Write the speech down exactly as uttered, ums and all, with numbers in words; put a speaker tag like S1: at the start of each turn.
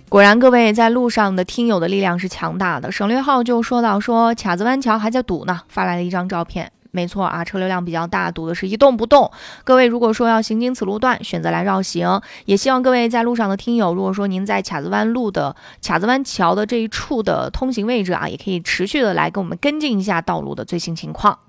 S1: 果然，各位在路上的听友的力量是强大的。省略号就说到说卡子湾桥还在堵呢，发来了一张照片。没错啊，车流量比较大，堵的是一动不动。各位如果说要行经此路段，选择来绕行，也希望各位在路上的听友，如果说您在卡子湾路的卡子湾桥的这一处的通行位置啊，也可以持续的来跟我们跟进一下道路的最新情况。